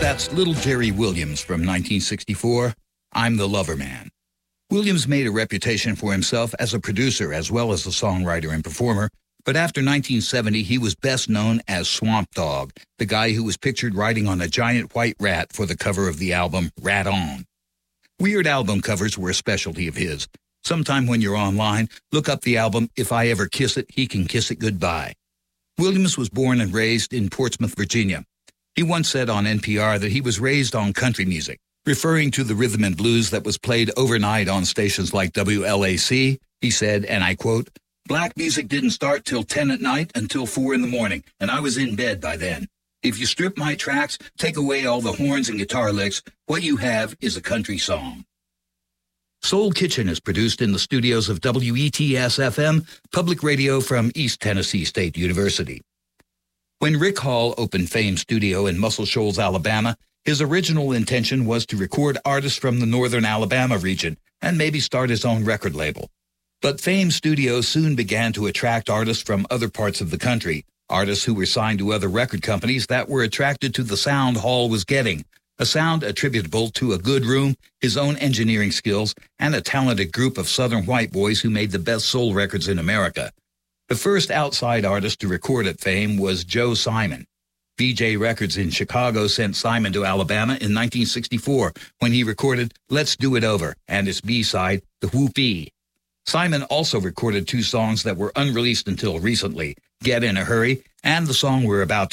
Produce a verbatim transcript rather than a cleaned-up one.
That's Little Jerry Williams from nineteen sixty-four, I'm the Lover Man. Williams made a reputation for himself as a producer as well as a songwriter and performer, but after nineteen seventy, he was best known as Swamp Dogg, the guy who was pictured riding on a giant white rat for the cover of the album Rat On. Weird album covers were a specialty of his. Sometime when you're online, look up the album If I Ever Kiss It, He Can Kiss It Goodbye. Williams was born and raised in Portsmouth, Virginia. He once said on N P R that he was raised on country music, referring to the rhythm and blues that was played overnight on stations like W L A C. He said, and I quote, "Black music didn't start till ten at night until four in the morning, and I was in bed by then. If you strip my tracks, take away all the horns and guitar licks, what you have is a country song." Soul Kitchen is produced in the studios of W E T S F M, public radio from East Tennessee State University. When Rick Hall opened Fame Studio in Muscle Shoals, Alabama, his original intention was to record artists from the northern Alabama region and maybe start his own record label. But Fame Studio soon began to attract artists from other parts of the country, artists who were signed to other record companies that were attracted to the sound Hall was getting, a sound attributable to a good room, his own engineering skills, and a talented group of southern white boys who made the best soul records in America. The first outside artist to record at Fame was Joe Simon. V J Records in Chicago sent Simon to Alabama in nineteen sixty-four when he recorded Let's Do It Over and its B-side, The Whoopee. Simon also recorded two songs that were unreleased until recently, Get in a Hurry and the song we're about